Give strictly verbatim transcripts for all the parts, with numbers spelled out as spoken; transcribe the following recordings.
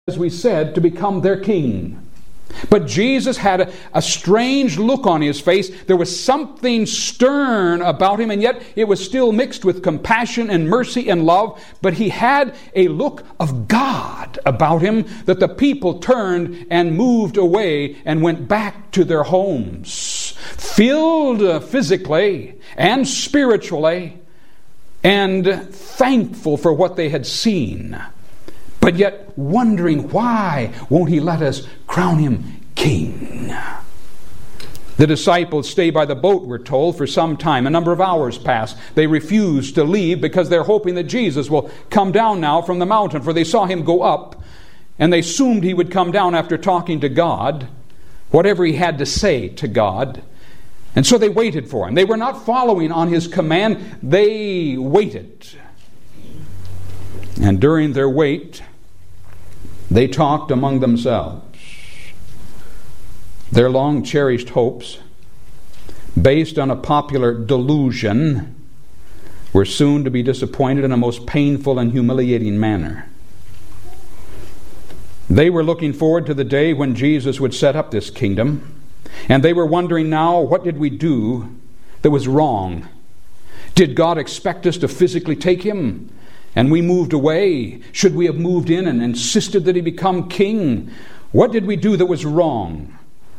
as we said, to become their king. But Jesus had a, a strange look on his face. There was something stern about him, and yet it was still mixed with compassion and mercy and love. But he had a look of God about him that the people turned and moved away and went back to their homes, filled uh, physically and spiritually, and thankful for what they had seen, but yet wondering, why won't he let us crown him king? The disciples stay by the boat, we're told, for some time. A number of hours pass. They refuse to leave because they're hoping that Jesus will come down now from the mountain, for they saw him go up, and they assumed he would come down after talking to God, whatever he had to say to God. And so they waited for him. They were not following on his command. They waited. And during their wait, they talked among themselves. Their long-cherished hopes, based on a popular delusion, were soon to be disappointed in a most painful and humiliating manner. They were looking forward to the day when Jesus would set up this kingdom, and they were wondering now, what did we do that was wrong? Did God expect us to physically take him? And we moved away. Should we have moved in and insisted that he become king? What did we do that was wrong?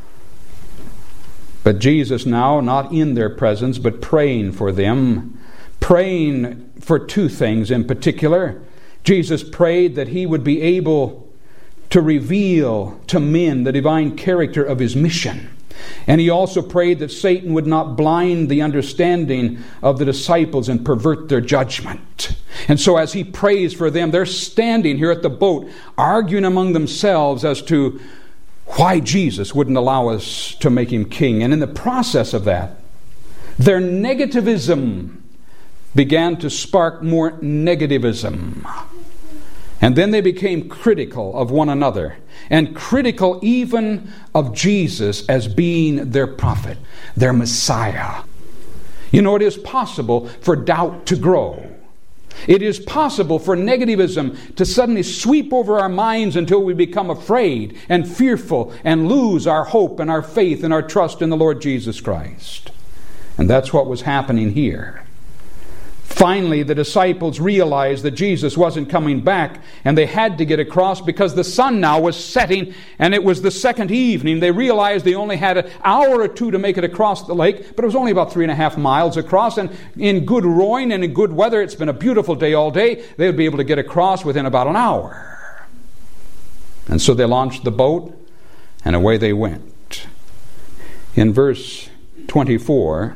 But Jesus now, not in their presence, but praying for them, praying for two things in particular. Jesus prayed that he would be able to reveal to men the divine character of his mission. And he also prayed that Satan would not blind the understanding of the disciples and pervert their judgment. And so as he prays for them, they're standing here at the boat, arguing among themselves as to why Jesus wouldn't allow us to make him king. And in the process of that, their negativism began to spark more negativism. And then they became critical of one another, and critical even of Jesus as being their prophet, their Messiah. You know, it is possible for doubt to grow. It is possible for negativism to suddenly sweep over our minds until we become afraid and fearful and lose our hope and our faith and our trust in the Lord Jesus Christ. And that's what was happening here. Finally, the disciples realized that Jesus wasn't coming back, and they had to get across because the sun now was setting, and it was the second evening. They realized they only had an hour or two to make it across the lake, but it was only about three and a half miles across, and in good rowing and in good weather, it's been a beautiful day all day, they would be able to get across within about an hour. And so they launched the boat, and away they went. In verse twenty-four,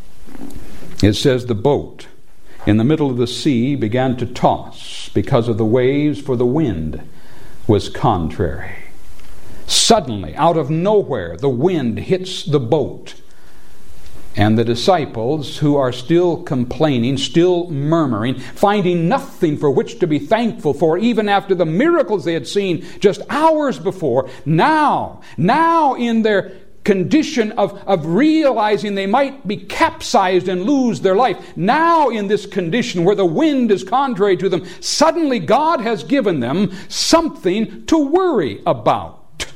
it says, the boat in the middle of the sea began to toss because of the waves, for the wind was contrary. Suddenly, out of nowhere, the wind hits the boat. And the disciples, who are still complaining, still murmuring, finding nothing for which to be thankful for, even after the miracles they had seen just hours before, now, now in their condition of, of realizing they might be capsized and lose their life. Now in this condition where the wind is contrary to them, suddenly God has given them something to worry about.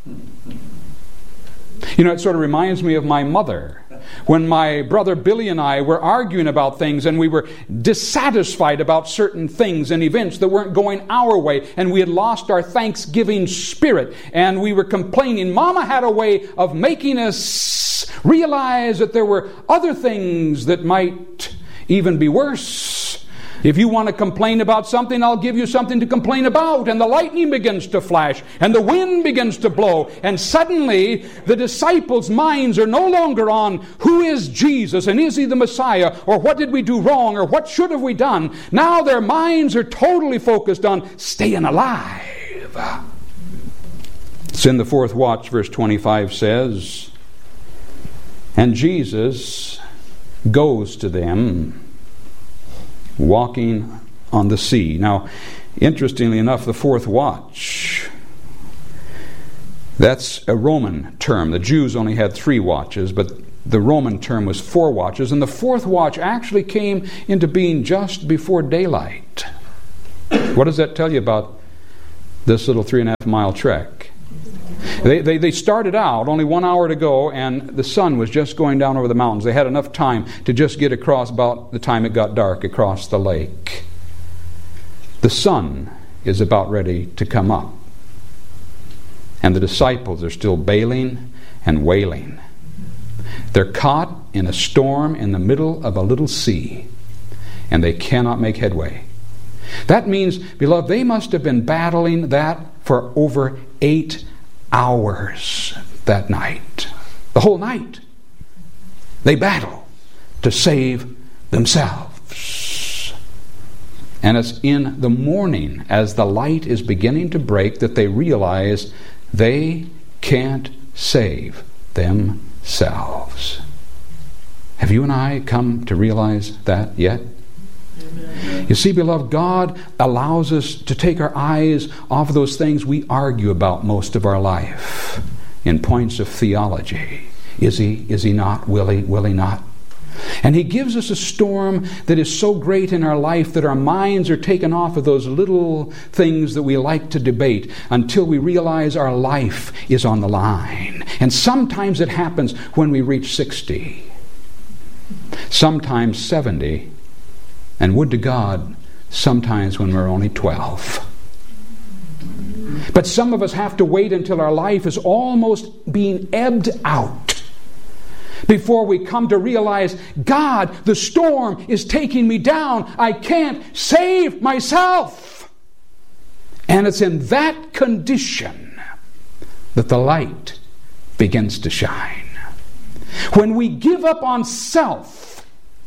You know, it sort of reminds me of my mother. When my brother Billy and I were arguing about things, and we were dissatisfied about certain things and events that weren't going our way, and we had lost our Thanksgiving spirit, and we were complaining, Mama had a way of making us realize that there were other things that might even be worse. If you want to complain about something, I'll give you something to complain about. And the lightning begins to flash, and the wind begins to blow, and suddenly the disciples' minds are no longer on who is Jesus, and is he the Messiah, or what did we do wrong, or what should have we done. Now their minds are totally focused on staying alive. It's in the fourth watch, verse twenty-five says, and Jesus goes to them walking on the sea. Now, interestingly enough, the fourth watch, that's a Roman term. The Jews only had three watches, but the Roman term was four watches, and the fourth watch actually came into being just before daylight. What does that tell you about this little three and a half mile trek. They, they, they started out only one hour to go, and the sun was just going down over the mountains. They had enough time to just get across about the time it got dark across the lake. The sun is about ready to come up. And the disciples are still bailing and wailing. They're caught in a storm in the middle of a little sea, and they cannot make headway. That means, beloved, they must have been battling that for over eight hours that night. The whole night. They battle to save themselves. And it's in the morning, as the light is beginning to break, that they realize they can't save themselves. Have you and I come to realize that yet? Amen. You see, beloved, God allows us to take our eyes off of those things we argue about most of our life in points of theology. Is he? Is he not? Will he? Will he not? And he gives us a storm that is so great in our life that our minds are taken off of those little things that we like to debate until we realize our life is on the line. And sometimes it happens when we reach sixty, sometimes seventy, and would to God, sometimes when we're only twelve. But some of us have to wait until our life is almost being ebbed out before we come to realize, God, the storm is taking me down. I can't save myself. And it's in that condition that the light begins to shine. When we give up on self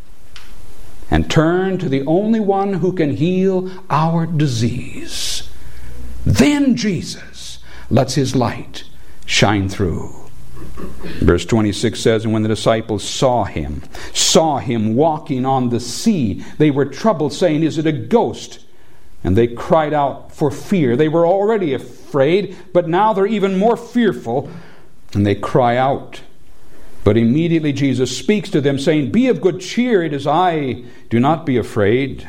and turn to the only one who can heal our disease, then Jesus lets his light shine through. Verse twenty-six says, and when the disciples saw him, saw him walking on the sea, they were troubled, saying, is it a ghost? And they cried out for fear. They were already afraid, but now they're even more fearful, and they cry out. But immediately Jesus speaks to them, saying, be of good cheer, it is I, do not be afraid.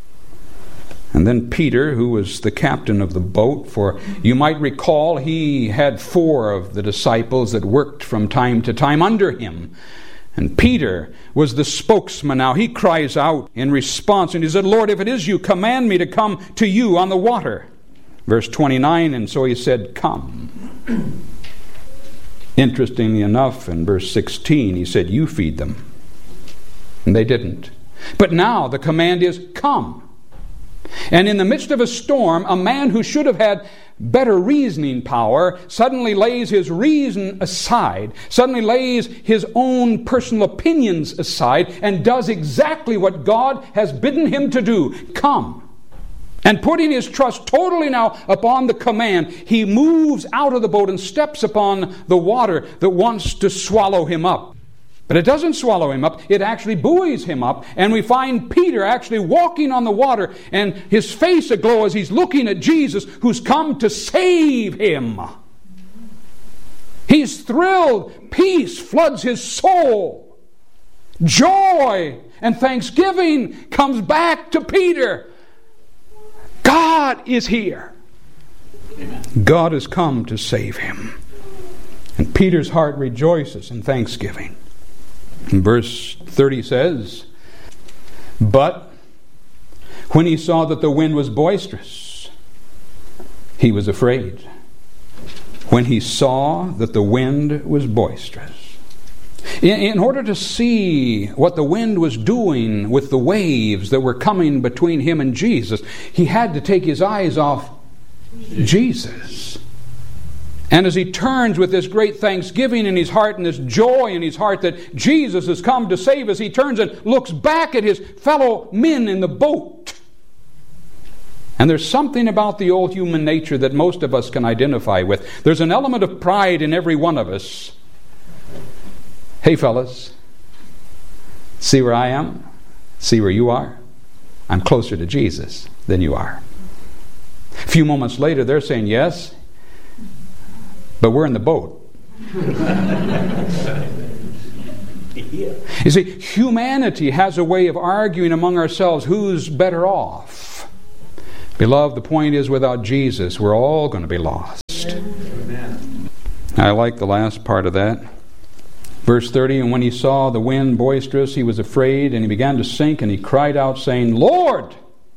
And then Peter, who was the captain of the boat, for you might recall he had four of the disciples that worked from time to time under him. And Peter was the spokesman now. He cries out in response, and he said, Lord, if it is you, command me to come to you on the water. Verse twenty-nine, and so he said, come. Interestingly enough, in verse sixteen, he said, you feed them. And they didn't. But now the command is, come. And in the midst of a storm, a man who should have had better reasoning power suddenly lays his reason aside, suddenly lays his own personal opinions aside, and does exactly what God has bidden him to do. Come. And putting his trust totally now upon the command, he moves out of the boat and steps upon the water that wants to swallow him up. But it doesn't swallow him up, it actually buoys him up, and we find Peter actually walking on the water, and his face aglow as he's looking at Jesus, who's come to save him. He's thrilled. Peace floods his soul. Joy and thanksgiving comes back to Peter. God is here. Amen. God has come to save him. And Peter's heart rejoices in thanksgiving. And verse thirty says, but when he saw that the wind was boisterous, he was afraid. When he saw that the wind was boisterous. In, in order to see what the wind was doing with the waves that were coming between him and Jesus, he had to take his eyes off Jesus. And as he turns with this great thanksgiving in his heart and this joy in his heart that Jesus has come to save us, he turns and looks back at his fellow men in the boat. And there's something about the old human nature that most of us can identify with. There's an element of pride in every one of us. Hey fellas, see where I am? See where you are? I'm closer to Jesus than you are. A few moments later they're saying yes, but we're in the boat. You see, humanity has a way of arguing among ourselves who's better off. Beloved, the point is, without Jesus, we're all going to be lost. Amen. I like the last part of that. Verse thirty, and when he saw the wind boisterous, he was afraid, and he began to sink, and he cried out, saying, Lord,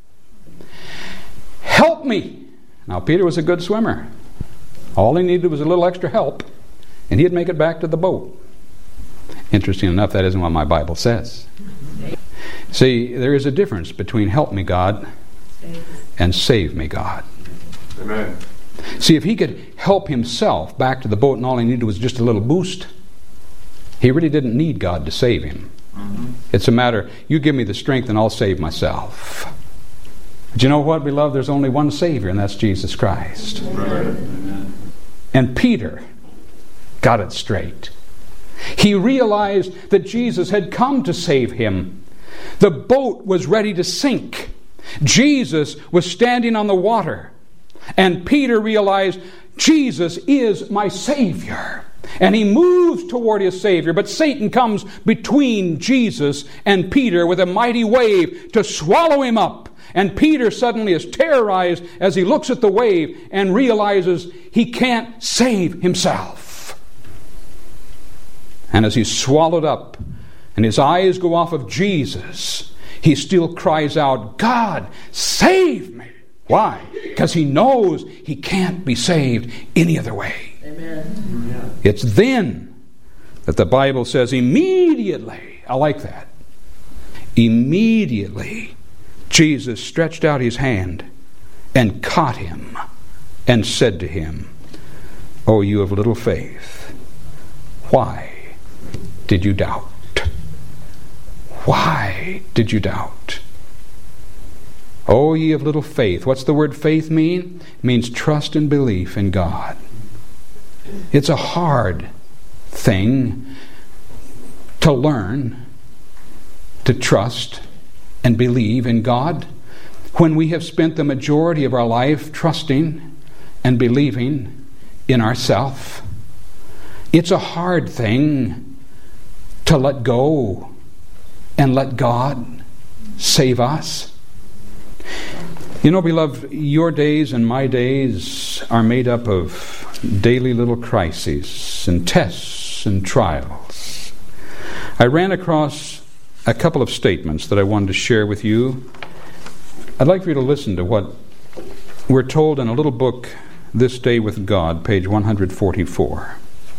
help me. Now, Peter was a good swimmer. All he needed was a little extra help, and he'd make it back to the boat. Interesting enough, that isn't what my Bible says. See, there is a difference between help me, God, and save me, God. Amen. See, if he could help himself back to the boat and all he needed was just a little boost, he really didn't need God to save him. Mm-hmm. It's a matter, you give me the strength and I'll save myself. But you know what, beloved? There's only one Savior, and that's Jesus Christ. Amen. And Peter got it straight. He realized that Jesus had come to save him. The boat was ready to sink. Jesus was standing on the water. And Peter realized, Jesus is my Savior. And he moves toward his Savior. But Satan comes between Jesus and Peter with a mighty wave to swallow him up. And Peter suddenly is terrorized as he looks at the wave and realizes he can't save himself. And as he's swallowed up and his eyes go off of Jesus, he still cries out, God, save me. Why? Because he knows he can't be saved any other way. Amen. It's then that the Bible says immediately, I like that, immediately Jesus stretched out his hand and caught him and said to him, Oh, you of little faith, why did you doubt? Why did you doubt? Oh, ye of little faith. What's the word faith mean? It means trust and belief in God. It's a hard thing to learn to trust and believe in God when we have spent the majority of our life trusting and believing in ourselves. It's a hard thing to let go and let God save us. You know, beloved, your days and my days are made up of daily little crises and tests and trials. I ran across a couple of statements that I wanted to share with you. I'd like for you to listen to what we're told in a little book, This Day with God, page one forty-four.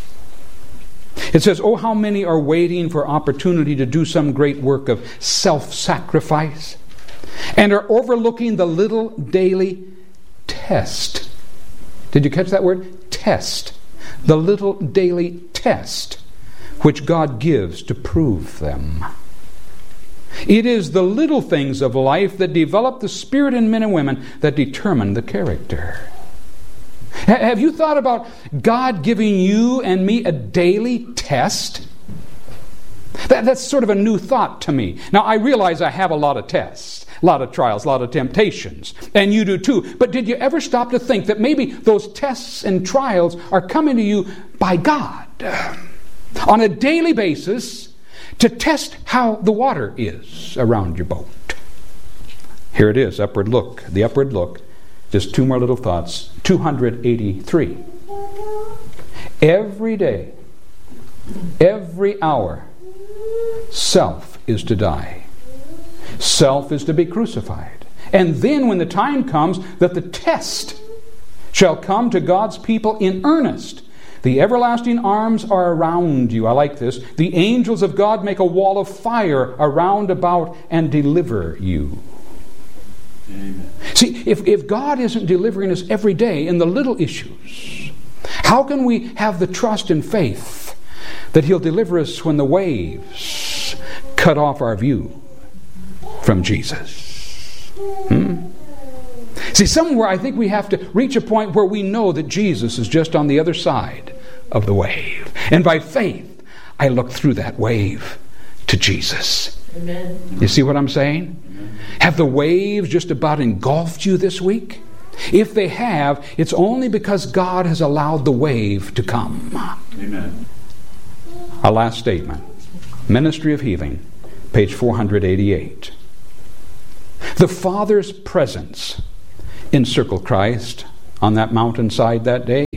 It says, Oh, how many are waiting for opportunity to do some great work of self-sacrifice and are overlooking the little daily test. Did you catch that word? Test. The little daily test which God gives to prove them. It is the little things of life that develop the spirit in men and women that determine the character. Have you thought about God giving you and me a daily test? That, that's sort of a new thought to me. Now, I realize I have a lot of tests, a lot of trials, a lot of temptations, and you do too. But did you ever stop to think that maybe those tests and trials are coming to you by God on a daily basis to test how the water is around your boat? Here it is, upward look, the upward look. Just two more little thoughts. two hundred eighty-three. Every day, every hour, self is to die. Self is to be crucified. And then when the time comes that the test shall come to God's people in earnest, the everlasting arms are around you. I like this. The angels of God make a wall of fire around about and deliver you. Amen. See, if, if God isn't delivering us every day in the little issues, how can we have the trust and faith that He'll deliver us when the waves cut off our view from Jesus? Hmm? See, somewhere I think we have to reach a point where we know that Jesus is just on the other side of the wave. And by faith, I look through that wave to Jesus. Amen. You see what I'm saying? Amen. Have the waves just about engulfed you this week? If they have, it's only because God has allowed the wave to come. Amen. Our last statement. Ministry of Healing, page four eighty-eight. The Father's presence encircled Christ on that mountainside that day.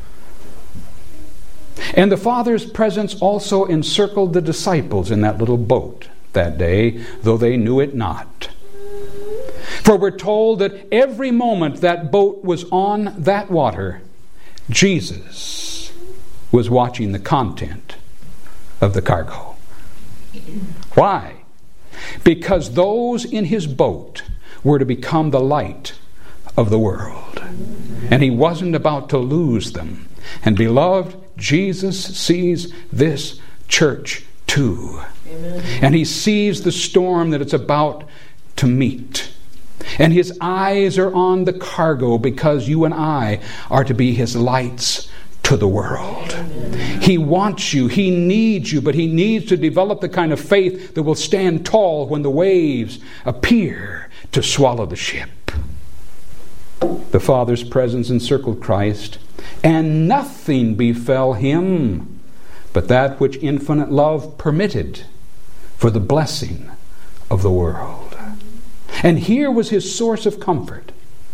And the Father's presence also encircled the disciples in that little boat that day, though they knew it not. For we're told that every moment that boat was on that water, Jesus was watching the content of the cargo. Why? Because those in his boat were to become the light of the world. And he wasn't about to lose them. And beloved, Jesus sees this church too. Amen. And he sees the storm that it's about to meet. And his eyes are on the cargo because you and I are to be his lights to the world. Amen. He wants you, he needs you, but he needs to develop the kind of faith that will stand tall when the waves appear to swallow the ship. The Father's presence encircled Christ, and nothing befell him but that which infinite love permitted for the blessing of the world. And here was his source of comfort.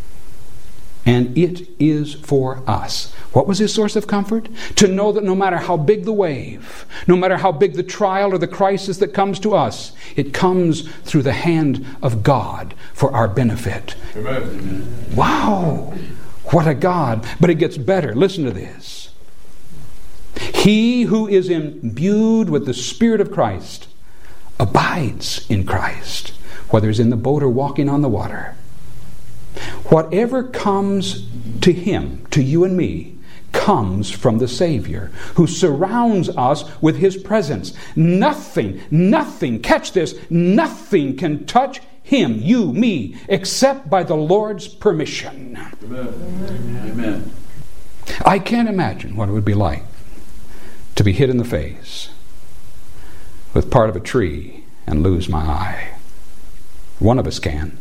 And it is for us. What was his source of comfort? To know that no matter how big the wave, no matter how big the trial or the crisis that comes to us, it comes through the hand of God for our benefit. Amen. Wow! What a God. But it gets better. Listen to this. He who is imbued with the Spirit of Christ abides in Christ, whether he's in the boat or walking on the water. Whatever comes to him, to you and me, comes from the Savior, who surrounds us with his presence. Nothing, nothing, catch this, nothing can touch him, you, me, except by the Lord's permission. Amen. Amen. I can't imagine what it would be like to be hit in the face with part of a tree and lose my eye. One of us can.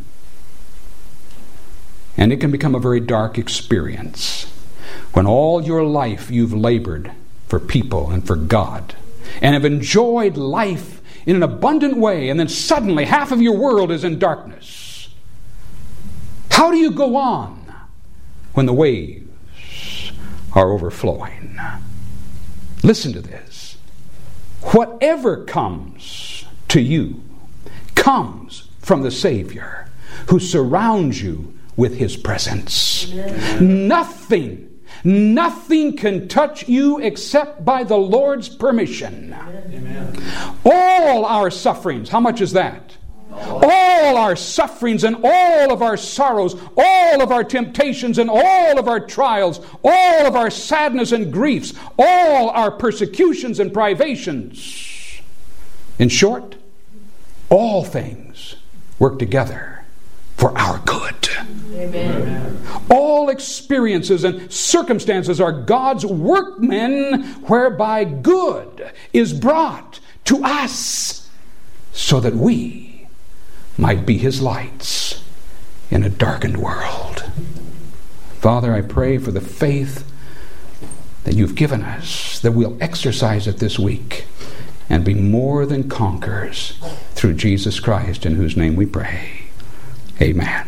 And it can become a very dark experience when all your life you've labored for people and for God and have enjoyed life in an abundant way, and then suddenly half of your world is in darkness. How do you go on when the waves are overflowing? Listen to this. Whatever comes to you comes from the Savior, who surrounds you with his presence. Amen. Nothing, nothing can touch you except by the Lord's permission. Amen. All our sufferings, how much is that? All. all our sufferings and all of our sorrows, all of our temptations and all of our trials, all of our sadness and griefs, all our persecutions and privations. In short, all things work together for our good. Amen. All experiences and circumstances are God's workmen, whereby good is brought to us so that we might be his lights in a darkened world. Father, I pray for the faith that you've given us, that we'll exercise it this week and be more than conquerors through Jesus Christ, in whose name we pray. Amen.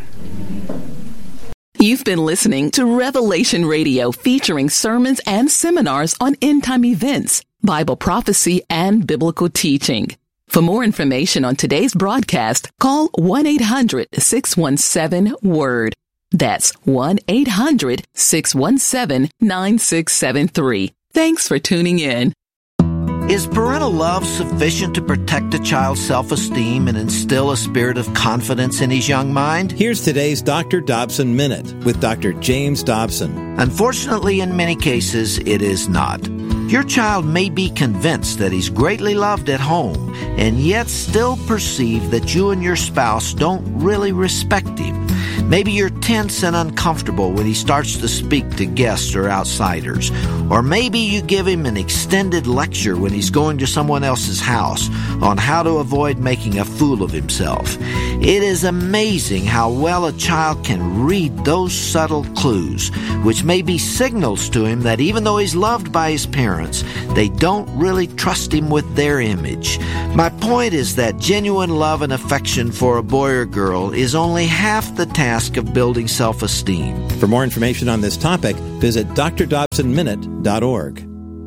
You've been listening to Revelation Radio, featuring sermons and seminars on end-time events, Bible prophecy, and biblical teaching. For more information on today's broadcast, call one eight hundred six one seven word. That's one eight hundred six one seven nine six seven three. Thanks for tuning in. Is parental love sufficient to protect a child's self-esteem and instill a spirit of confidence in his young mind? Here's today's Doctor Dobson Minute with Doctor James Dobson. Unfortunately, in many cases, it is not. Your child may be convinced that he's greatly loved at home and yet still perceive that you and your spouse don't really respect him. Maybe you're tense and uncomfortable when he starts to speak to guests or outsiders. Or maybe you give him an extended lecture when he's going to someone else's house on how to avoid making a fool of himself. It is amazing how well a child can read those subtle clues, which may be signals to him that even though he's loved by his parents, they don't really trust him with their image. My point is that genuine love and affection for a boy or girl is only half the task task of building self-esteem. For more information on this topic, visit d r dobson minute dot org.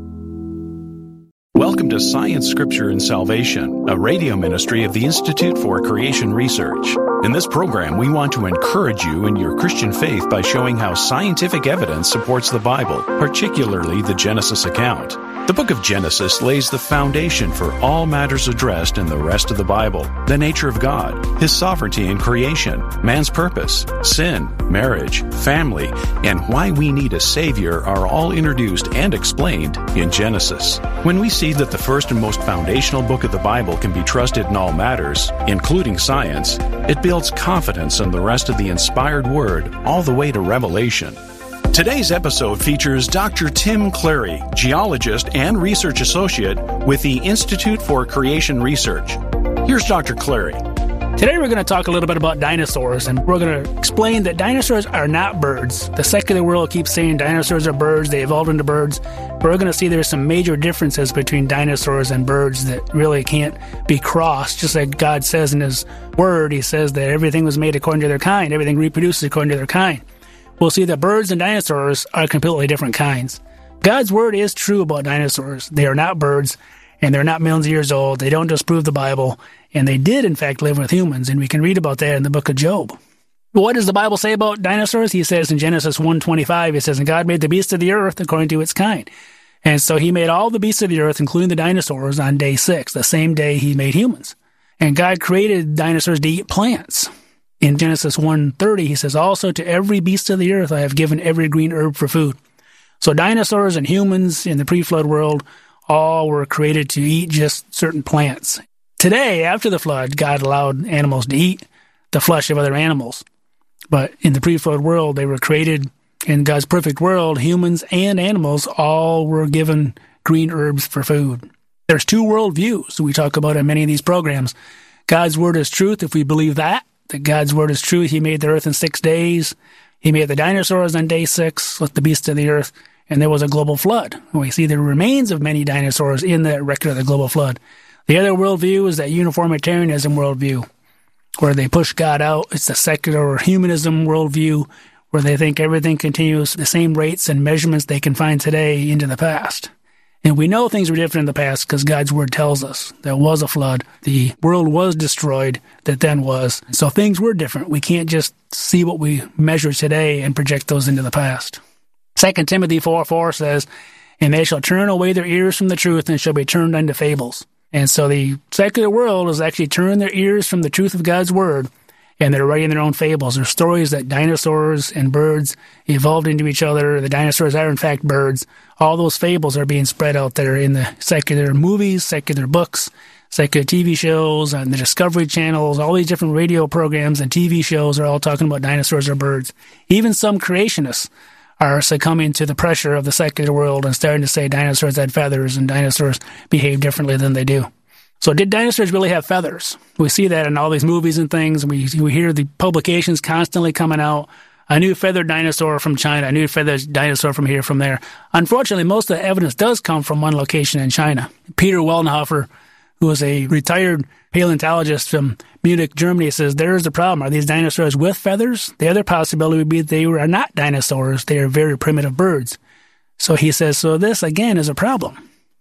Welcome to Science, Scripture, and Salvation, a radio ministry of the Institute for Creation Research. In this program, we want to encourage you in your Christian faith by showing how scientific evidence supports the Bible, particularly the Genesis account. The book of Genesis lays the foundation for all matters addressed in the rest of the Bible: the nature of God, His sovereignty in creation, man's purpose, sin, marriage, family, and why we need a Savior are all introduced and explained in Genesis. When we see that the first and most foundational book of the Bible can be trusted in all matters, including science, it builds confidence in the rest of the inspired Word all the way to Revelation. Today's episode features Doctor Tim Clary, geologist and research associate with the Institute for Creation Research. Here's Doctor Clary. Today we're going to talk a little bit about dinosaurs, and we're going to explain that dinosaurs are not birds. The secular world keeps saying dinosaurs are birds, they evolved into birds, but we're going to see there's some major differences between dinosaurs and birds that really can't be crossed. Just like God says in His Word, He says that everything was made according to their kind, everything reproduces according to their kind. We'll see that birds and dinosaurs are completely different kinds. God's Word is true about dinosaurs. They are not birds, and they're not millions of years old. They don't disprove the Bible, and they did, in fact, live with humans, and we can read about that in the book of Job. What does the Bible say about dinosaurs? He says in Genesis one twenty-five, it says, "And God made the beasts of the earth according to its kind." And so He made all the beasts of the earth, including the dinosaurs, on day six, the same day He made humans. And God created dinosaurs to eat plants. In Genesis one thirty, He says, "Also to every beast of the earth I have given every green herb for food." So dinosaurs and humans in the pre-flood world all were created to eat just certain plants. Today, after the flood, God allowed animals to eat the flesh of other animals. But in the pre-flood world, they were created in God's perfect world. Humans and animals all were given green herbs for food. There's two worldviews we talk about in many of these programs. God's Word is truth if we believe that. That God's Word is true. He made the earth in six days. He made the dinosaurs on day six, with the beasts of the earth, and there was a global flood. We see the remains of many dinosaurs in the record of the global flood. The other worldview is that uniformitarianism worldview, where they push God out. It's the secular or humanism worldview, where they think everything continues the same rates and measurements they can find today into the past. And we know things were different in the past because God's Word tells us there was a flood. The world was destroyed that then was. So things were different. We can't just see what we measure today and project those into the past. Second Timothy four four says, "And they shall turn away their ears from the truth and shall be turned unto fables." And so the secular world has actually turned their ears from the truth of God's Word, and they're writing their own fables. There's stories that dinosaurs and birds evolved into each other. The dinosaurs are, in fact, birds. All those fables are being spread out there in the secular movies, secular books, secular T V shows, on the Discovery channels. All these different radio programs and T V shows are all talking about dinosaurs or birds. Even some creationists are succumbing to the pressure of the secular world and starting to say dinosaurs had feathers and dinosaurs behave differently than they do. So did dinosaurs really have feathers? We see that in all these movies and things. We we hear the publications constantly coming out. A new feathered dinosaur from China, a new feathered dinosaur from here, from there. Unfortunately, most of the evidence does come from one location in China. Peter Wellenhofer, who was a retired paleontologist from Munich, Germany, says there is a problem. Are these dinosaurs with feathers? The other possibility would be they are not dinosaurs. They are very primitive birds. So he says, so this, again, is a problem.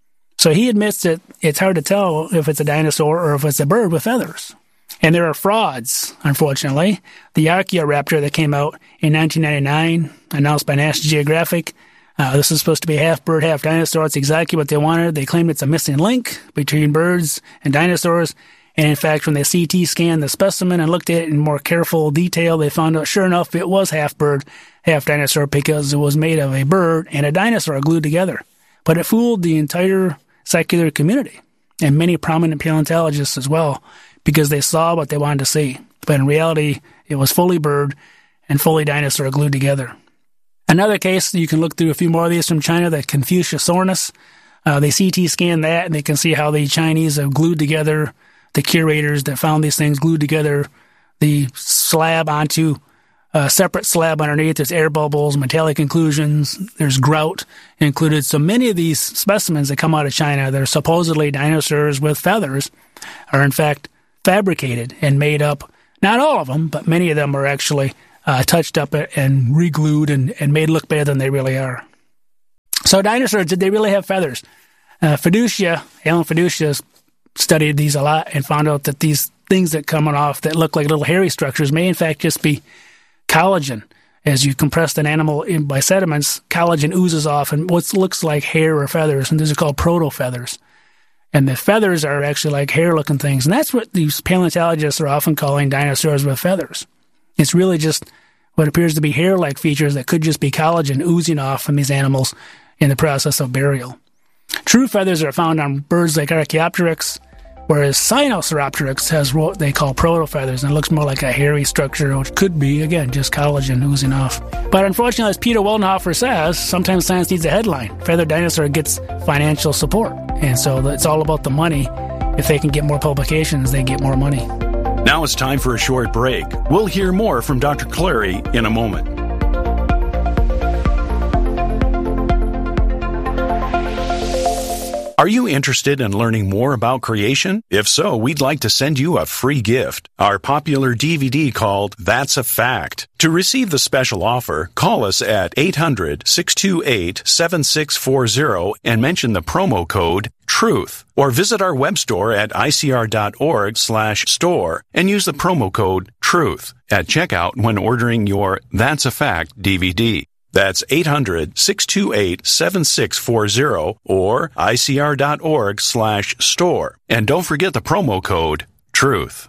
So he admits that it's hard to tell if it's a dinosaur or if it's a bird with feathers. And there are frauds, unfortunately. The Archaeoraptor that came out in nineteen ninety-nine, announced by National Geographic, uh, this is supposed to be half bird, half dinosaur. It's exactly what they wanted. They claimed it's a missing link between birds and dinosaurs. And in fact, when they C T scanned the specimen and looked at it in more careful detail, they found out, sure enough, it was half bird, half dinosaur, because it was made of a bird and a dinosaur glued together. But it fooled the entire secular community and many prominent paleontologists as well, because they saw what they wanted to see. But in reality, it was fully bird and fully dinosaur glued together. Another case, you can look through a few more of these from China, the Confuciusornis. Uh, they C T scan that, and they can see how the Chinese have glued together, the curators that found these things glued together, the slab onto a separate slab underneath. There's air bubbles, metallic inclusions, there's grout included. So many of these specimens that come out of China that are supposedly dinosaurs with feathers are in fact fabricated and made up. Not all of them, but many of them are actually uh, touched up and re-glued and, and made look better than they really are. So dinosaurs, did they really have feathers? Uh, Fiducia, Alan Fiducia studied these a lot and found out that these things that come off that look like little hairy structures may in fact just be collagen. As you compress an animal in by sediments, collagen oozes off and what looks like hair or feathers, and these are called protofeathers. And the feathers are actually like hair-looking things, and that's what these paleontologists are often calling dinosaurs with feathers. It's really just what appears to be hair-like features that could just be collagen oozing off from these animals in the process of burial. True feathers are found on birds like Archaeopteryx, whereas Sinosauropteryx has what they call protofeathers, and it looks more like a hairy structure, which could be, again, just collagen oozing off. But unfortunately, as Peter Wildenhofer says, sometimes science needs a headline. Feathered dinosaur gets financial support, and so it's all about the money. If they can get more publications, they get more money. Now it's time for a short break. We'll hear more from Doctor Clary in a moment. Are you interested in learning more about creation? If so, we'd like to send you a free gift, our popular D V D called That's a Fact. To receive the special offer, call us at eight hundred, six two eight, seven six four zero and mention the promo code TRUTH, or visit our web store at icr.org slash store and use the promo code TRUTH at checkout when ordering your That's a Fact D V D. That's eight hundred, six two eight, seven six four zero or icr.org slash store. And don't forget the promo code TRUTH.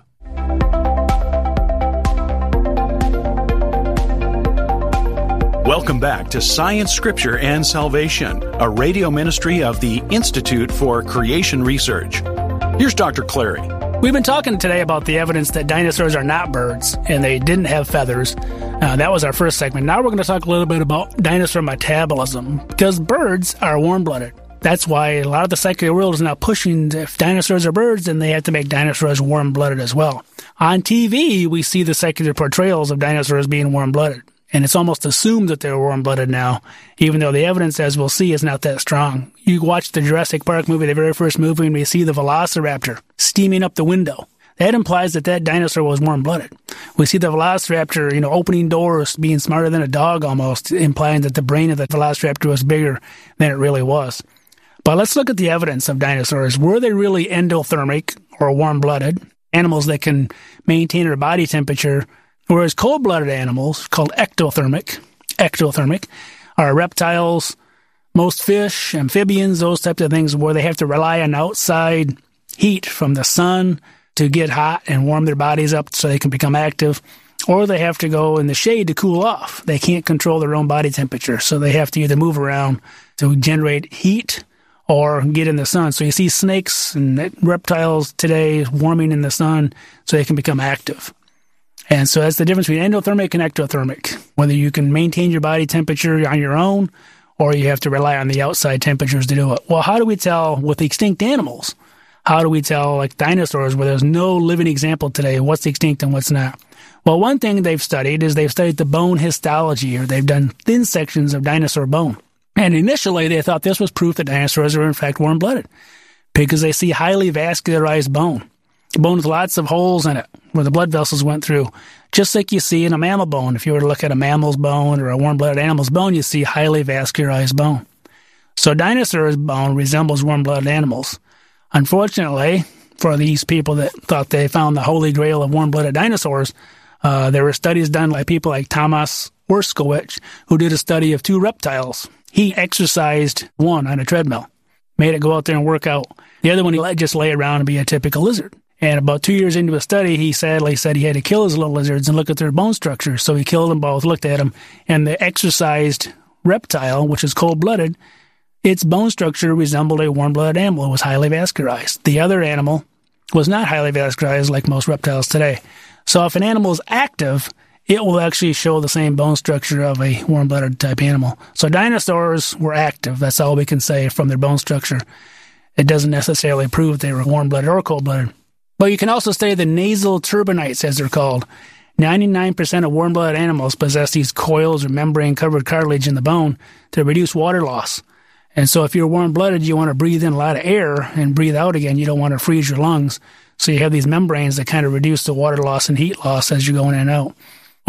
Welcome back to Science, Scripture, and Salvation, a radio ministry of the Institute for Creation Research. Here's Doctor Clary. We've been talking today about the evidence that dinosaurs are not birds and they didn't have feathers. Uh, that was our first segment. Now we're going to talk a little bit about dinosaur metabolism, because birds are warm-blooded. That's why a lot of the secular world is now pushing, if dinosaurs are birds, then they have to make dinosaurs warm-blooded as well. On T V, we see the secular portrayals of dinosaurs being warm-blooded, and it's almost assumed that they're warm-blooded now, even though the evidence, as we'll see, is not that strong. You watch the Jurassic Park movie, the very first movie, and we see the velociraptor steaming up the window. That implies that that dinosaur was warm-blooded. We see the velociraptor, you know, opening doors, being smarter than a dog almost, implying that the brain of the velociraptor was bigger than it really was. But let's look at the evidence of dinosaurs. Were they really endothermic or warm-blooded, animals that can maintain their body temperature, whereas cold-blooded animals, called ectothermic, ectothermic, are reptiles, most fish, amphibians, those types of things where they have to rely on outside heat from the sun to get hot and warm their bodies up so they can become active, or they have to go in the shade to cool off. They can't control their own body temperature, so they have to either move around to generate heat or get in the sun. So you see snakes and reptiles today warming in the sun so they can become active. And so that's the difference between endothermic and ectothermic, whether you can maintain your body temperature on your own or you have to rely on the outside temperatures to do it. Well, how do we tell with extinct animals? How do we tell, like dinosaurs, where there's no living example today, what's extinct and what's not? Well, one thing they've studied is they've studied the bone histology, or they've done thin sections of dinosaur bone. And initially, they thought this was proof that dinosaurs are in fact warm-blooded, because they see highly vascularized bone. Bone with lots of holes in it, where the blood vessels went through, just like you see in a mammal bone. If you were to look at a mammal's bone or a warm-blooded animal's bone, you see highly vascularized bone. So dinosaurs' bone resembles warm-blooded animals. Unfortunately, for these people that thought they found the holy grail of warm-blooded dinosaurs, uh, there were studies done by people like Thomas Werskowitz, who did a study of two reptiles. He exercised one on a treadmill, made it go out there and work out. The other one, he let just lay around and be a typical lizard. And about two years into a study, he sadly said he had to kill his little lizards and look at their bone structure. So he killed them both, looked at them, and the exercised reptile, which is cold-blooded, its bone structure resembled a warm-blooded animal. It was highly vascularized. The other animal was not highly vascularized like most reptiles today. So if an animal is active, it will actually show the same bone structure of a warm-blooded type animal. So dinosaurs were active. That's all we can say from their bone structure. It doesn't necessarily prove they were warm-blooded or cold-blooded. But you can also study the nasal turbinates, as they're called. ninety-nine percent of warm-blooded animals possess these coils or membrane-covered cartilage in the bone to reduce water loss. And so if you're warm-blooded, you want to breathe in a lot of air and breathe out again. You don't want to freeze your lungs. So you have these membranes that kind of reduce the water loss and heat loss as you're going in and out.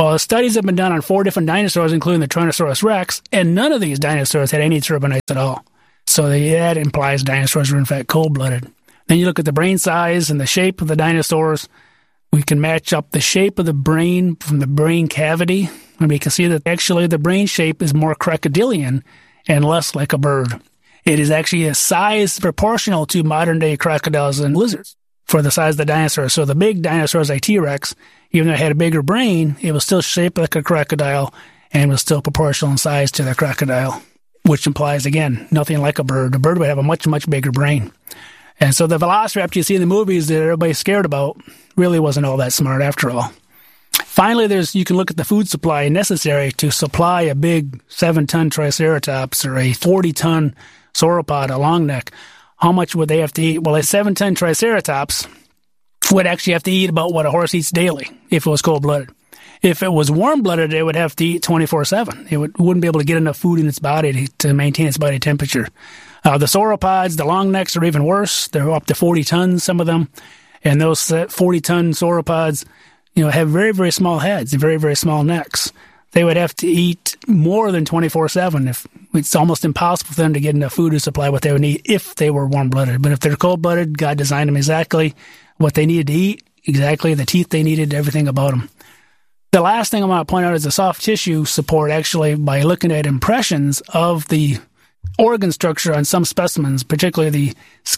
Well, studies have been done on four different dinosaurs, including the Tyrannosaurus rex, and none of these dinosaurs had any turbinates at all. So that implies dinosaurs were, in fact, cold-blooded. Then you look at the brain size and the shape of the dinosaurs. We can match up the shape of the brain from the brain cavity, and we can see that actually the brain shape is more crocodilian and less like a bird. It is actually a size proportional to modern-day crocodiles and lizards for the size of the dinosaurs. So the big dinosaurs like T-Rex, even though it had a bigger brain, it was still shaped like a crocodile and was still proportional in size to the crocodile, which implies, again, nothing like a bird. A bird would have a much, much bigger brain. And so the velociraptor you see in the movies that everybody's scared about really wasn't all that smart after all. Finally, there's you can look at the food supply necessary to supply a big seven-ton Triceratops or a forty-ton sauropod, a long neck. How much would they have to eat? Well, a seven-ton Triceratops would actually have to eat about what a horse eats daily if it was cold-blooded. If it was warm-blooded, it would have to eat twenty-four seven. It would, wouldn't be able to get enough food in its body to, to maintain its body temperature. Uh, the sauropods, the long necks, are even worse. They're up to forty tons, some of them. And those forty-ton sauropods, you know, have very, very small heads and very, very small necks. They would have to eat more than twenty-four seven. If it's almost impossible for them to get enough food to supply what they would need if they were warm-blooded. But if they're cold-blooded, God designed them exactly what they needed to eat, exactly the teeth they needed, everything about them. The last thing I want to point out is the soft tissue support, actually, by looking at impressions of the organ structure on some specimens, particularly the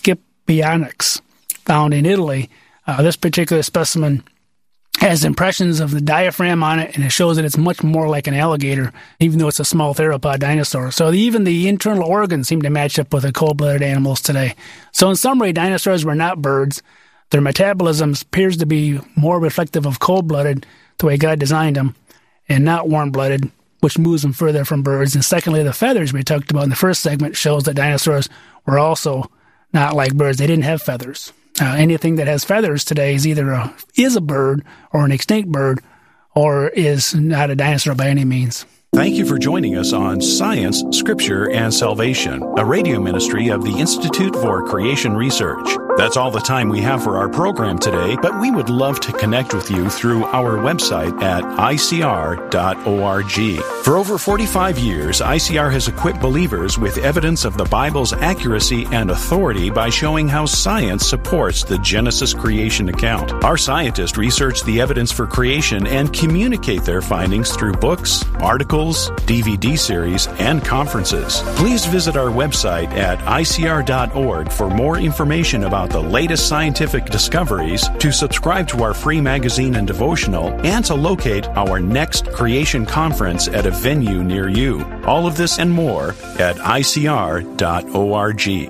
Scipionyx found in Italy. Uh, this particular specimen has impressions of the diaphragm on it, and it shows that it's much more like an alligator, even though it's a small theropod dinosaur. So even the internal organs seem to match up with the cold-blooded animals today. So in summary, dinosaurs were not birds. Their metabolism appears to be more reflective of cold-blooded, the way God designed them, and not warm-blooded, which moves them further from birds. And secondly, the feathers we talked about in the first segment shows that dinosaurs were also not like birds. They didn't have feathers. Uh, anything that has feathers today is either a, is a bird or an extinct bird or is not a dinosaur by any means. Thank you for joining us on Science, Scripture, and Salvation, a radio ministry of the Institute for Creation Research. That's all the time we have for our program today, but we would love to connect with you through our website at I C R dot org. For over forty-five years, I C R has equipped believers with evidence of the Bible's accuracy and authority by showing how science supports the Genesis creation account. Our scientists research the evidence for creation and communicate their findings through books, articles, D V D series, and conferences. Please visit our website at I C R dot org for more information about the latest scientific discoveries, to subscribe to our free magazine and devotional, and to locate our next creation conference at a venue near you. All of this and more at I C R dot org.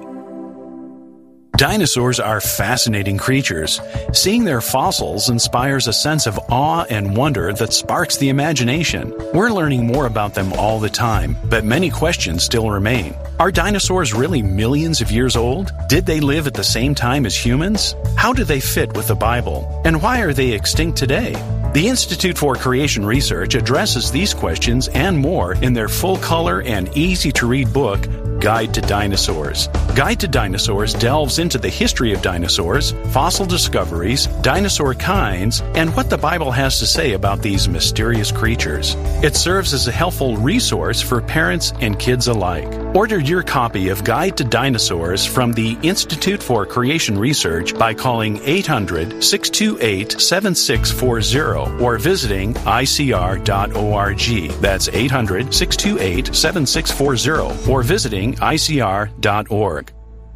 Dinosaurs are fascinating creatures. Seeing their fossils inspires a sense of awe and wonder that sparks the imagination. We're learning more about them all the time, but many questions still remain. Are dinosaurs really millions of years old? Did they live at the same time as humans? How do they fit with the Bible? And why are they extinct today? The Institute for Creation Research addresses these questions and more in their full-color and easy-to-read book, Guide to Dinosaurs. Guide to Dinosaurs delves into the history of dinosaurs, fossil discoveries, dinosaur kinds, and what the Bible has to say about these mysterious creatures. It serves as a helpful resource for parents and kids alike. Order your copy of Guide to Dinosaurs from the Institute for Creation Research by calling eight hundred, six two eight, seven six four zero or visiting I C R dot org. That's eight hundred, six two eight, seven six four zero or visiting I C R dot org.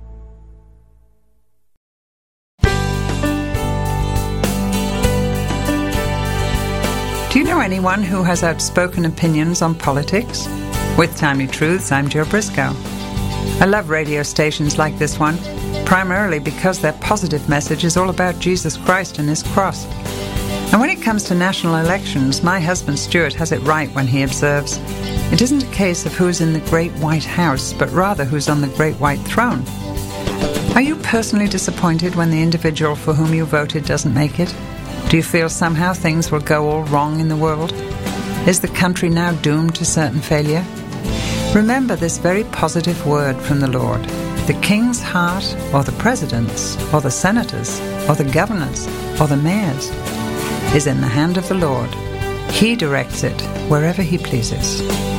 Do you know anyone who has outspoken opinions on politics? With Timely Truths, I'm Joe Briscoe. I love radio stations like this one, primarily because their positive message is all about Jesus Christ and His cross. And when it comes to national elections, my husband Stuart has it right when he observes, it isn't a case of who's in the Great White House, but rather who's on the Great White Throne. Are you personally disappointed when the individual for whom you voted doesn't make it? Do you feel somehow things will go all wrong in the world? Is the country now doomed to certain failure? Remember this very positive word from the Lord. The king's heart, or the president's, or the senators, or the governors, or the mayors, is in the hand of the Lord. He directs it wherever He pleases.